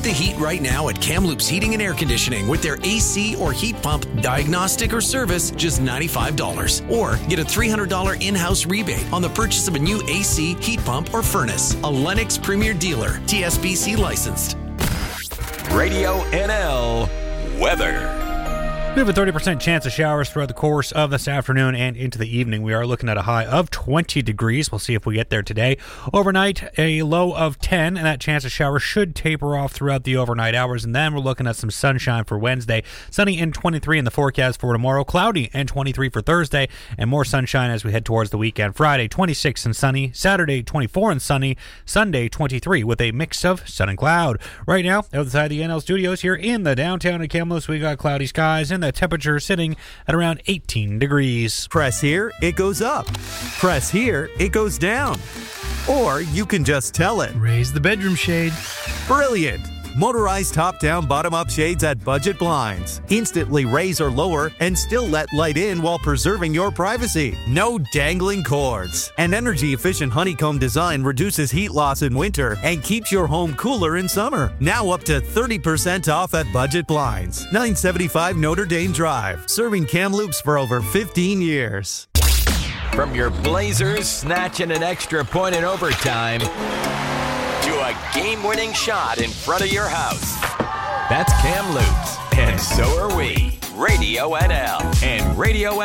the heat right now at Kamloops Heating and Air Conditioning with their AC or heat pump diagnostic or service, just $95. Or get a $300 in-house rebate on the purchase of a new AC, heat pump, or furnace. A Lennox Premier Dealer, TSBC licensed. Radio NL weather. We have a 30% chance of showers throughout the course of this afternoon and into the evening. We are looking at a high of 20 degrees. We'll see if we get there today. Overnight, a low of 10, and that chance of showers should taper off throughout the overnight hours. And then we're looking at some sunshine for Wednesday. Sunny and 23 in the forecast for tomorrow. Cloudy and 23 for Thursday, and more sunshine as we head towards the weekend. Friday, 26 and sunny. Saturday, 24 and sunny. Sunday, 23 with a mix of sun and cloud. Right now, outside the NL studios here in the downtown of Kamloops, we got cloudy skies and the temperature sitting at around 18 degrees. Press here, it goes up. Press here, it goes down. Or you can just tell it. Raise the bedroom shade. Brilliant! Motorized top-down, bottom-up shades at Budget Blinds. Instantly raise or lower and still let light in while preserving your privacy. No dangling cords. An energy-efficient honeycomb design reduces heat loss in winter and keeps your home cooler in summer. Now up to 30% off at Budget Blinds. 975 Notre Dame Drive. Serving Kamloops for over 15 years. From your Blazers snatching an extra point in overtime to a game-winning shot in front of your house. That's Kamloops, and so are we. Radio NL and Radio